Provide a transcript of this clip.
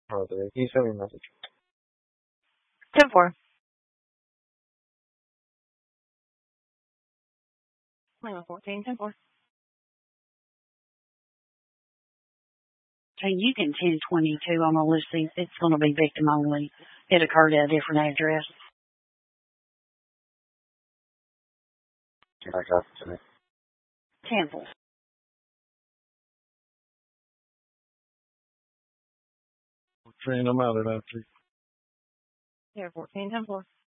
Oh, can you send me a message? 10-4. 21-14, 10-4. So you can 1022 on the listing. It's going to be victim only. It occurred at a different address. I got it today. 10-4. Train them out at after. Yeah, 14, 10-4.